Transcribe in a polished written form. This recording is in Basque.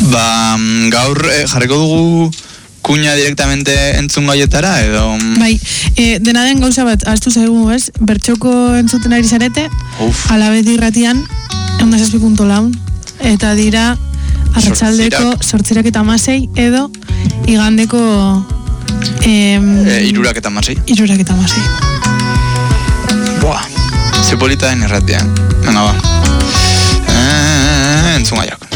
Gaur jarriko dugu kuña directamente entzun gaietara, edo... Bai, dena den gauza bat, ahaztu zaigu, ez? Bertxoko entzuten ari zarete, alabez irratian, 106.4, eta dira arratsaldeko 8:06 edo igandeko 3:06. Buah, ze polita den irratian. Venga, ba. Entzun gaiak.